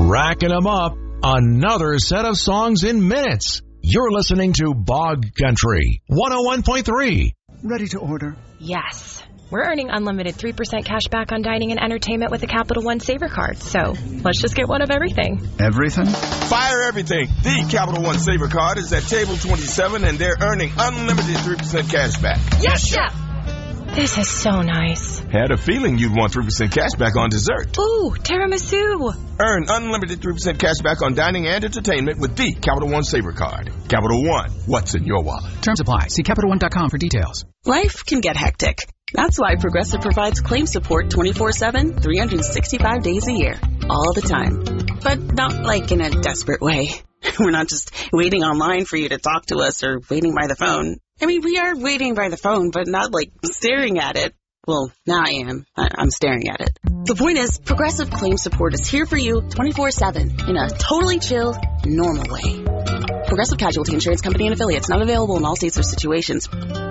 racking them up. Another set of songs in minutes. You're listening to Bog Country 101.3. Ready to order? Yes. We're earning unlimited 3% cash back on dining and entertainment with the Capital One Saver card. So let's just get one of everything. Everything? Fire everything. The Capital One Saver card is at table 27, and they're earning unlimited 3% cash back. Yes, Chef! This is so nice. Had a feeling you'd want 3% cash back on dessert. Ooh, tiramisu. Earn unlimited 3% cash back on dining and entertainment with the Capital One Saver card. Capital One, what's in your wallet? Terms apply. See CapitalOne.com for details. Life can get hectic. That's why Progressive provides claim support 24/7, 365 days a year, all the time. But not like in a desperate way. We're not just waiting online for you to talk to us or waiting by the phone. I mean, we are waiting by the phone, but not like staring at it. Well, now I am. I'm staring at it. The point is, Progressive claim support is here for you 24/7 in a totally chill, normal way. Progressive Casualty Insurance Company and Affiliates, not available in all states or situations.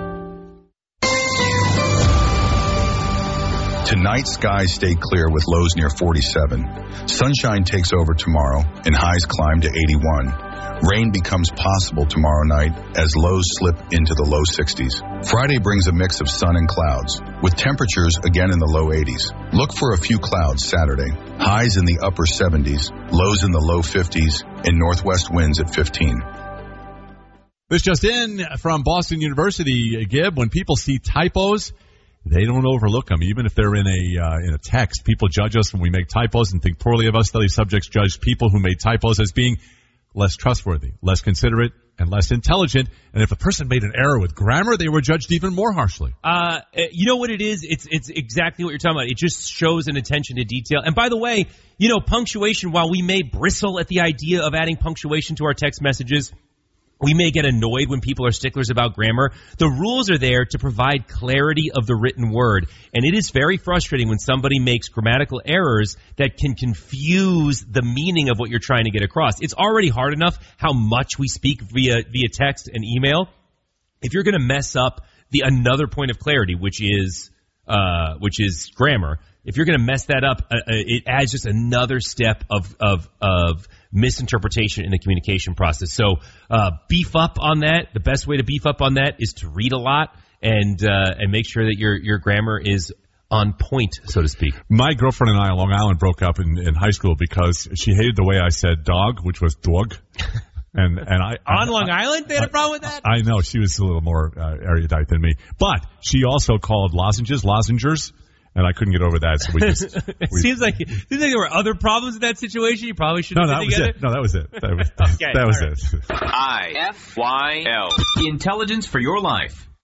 Tonight, skies stay clear with lows near 47. Sunshine takes over tomorrow, and highs climb to 81. Rain becomes possible tomorrow night as lows slip into the low 60s. Friday brings a mix of sun and clouds, with temperatures again in the low 80s. Look for a few clouds Saturday. Highs in the upper 70s, lows in the low 50s, and northwest winds at 15. This just in from Boston University, Gib. When people see typos, they don't overlook them, even if they're in a text. People judge us when we make typos and think poorly of us. Study subjects judge people who made typos as being less trustworthy, less considerate, and less intelligent. And if a person made an error with grammar, they were judged even more harshly. You know what it is? It's exactly what you're talking about. It just shows an attention to detail. And by the way, punctuation, while we may bristle at the idea of adding punctuation to our text messages, we may get annoyed when people are sticklers about grammar. The rules are there to provide clarity of the written word. And it is very frustrating when somebody makes grammatical errors that can confuse the meaning of what you're trying to get across. It's already hard enough how much we speak via text and email. If you're going to mess up another point of clarity, which is grammar, if you're going to mess that up, it adds just another step of misinterpretation in the communication process. So beef up on that. The best way to beef up on that is to read a lot and make sure that your grammar is on point, so to speak. My girlfriend and I on Long Island broke up in high school because she hated the way I said dog, which was dog. And I on Long Island, they had a problem with that? I know. She was a little more erudite than me. But she also called lozengers. And I couldn't get over that, so we just... Seems like there were other problems in that situation. You probably should have been together. No, that was it. That was it. IFYL. Intelligence for your life.